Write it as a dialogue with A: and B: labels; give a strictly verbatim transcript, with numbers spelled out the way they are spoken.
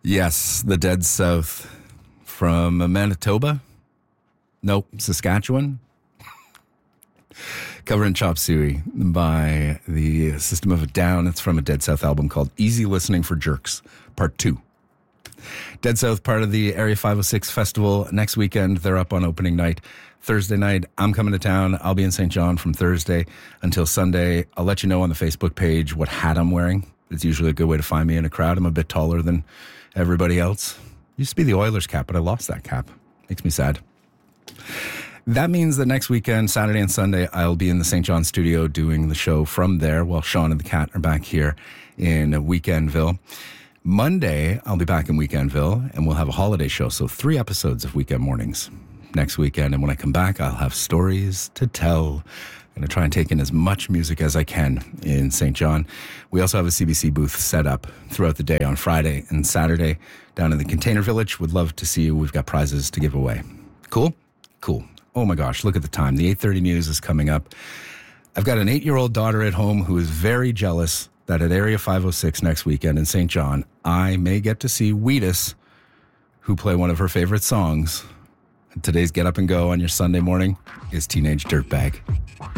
A: Yes, the Dead South from Manitoba. Nope, Saskatchewan. Cover and Chop Suey by the System of a Down. It's from a Dead South album called Easy Listening for Jerks, Part two. Dead South, part of the Area five oh six Festival. Next weekend, they're up on opening night. Thursday night, I'm coming to town. I'll be in Saint John from Thursday until Sunday. I'll let you know on the Facebook page what hat I'm wearing. It's usually a good way to find me in a crowd. I'm a bit taller than everybody else. Used to be the Oilers cap, but I lost that cap. Makes me sad. That means that next weekend, Saturday and Sunday, I'll be in the Saint John studio doing the show from there while Sean and the Cat are back here in Weekendville. Monday, I'll be back in Weekendville, and we'll have a holiday show, so three episodes of Weekend Mornings next weekend. And when I come back, I'll have stories to tell. I'm going to try and take in as much music as I can in Saint John. We also have a C B C booth set up throughout the day on Friday and Saturday down in the Container Village. Would love to see you. We've got prizes to give away. Cool? Cool. Oh my gosh, look at the time. The eight thirty news is coming up. I've got an eight-year-old daughter at home who is very jealous that at Area five oh six next weekend in Saint John, I may get to see Wheatus, who play one of her favorite songs. Today's Get Up and Go on your Sunday morning is Teenage Dirtbag.